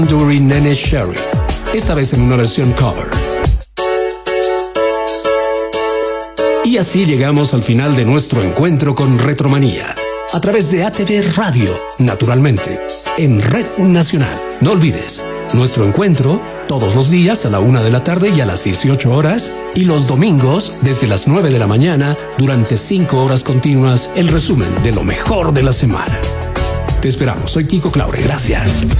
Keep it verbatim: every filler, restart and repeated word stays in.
During Nene Sherry, esta vez en una versión cover. Y así llegamos al final de nuestro encuentro con Retromanía, a través de A T V Radio, naturalmente, en Red Nacional. No olvides, nuestro encuentro todos los días a la una de la tarde y a las dieciocho horas, y los domingos desde las nueve de la mañana durante cinco horas continuas, el resumen de lo mejor de la semana. Te esperamos, soy Kiko Claure, gracias.